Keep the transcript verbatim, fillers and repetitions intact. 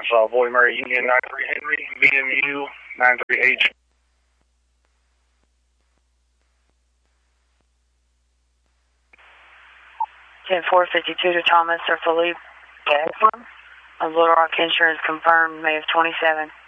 Insurance, uh, Boy Murray Union, nine three Henry, B M U, nine three H. ten four fifty-two to Thomas or Philippe. Yes. Little Rock Insurance confirmed May of twenty-seven.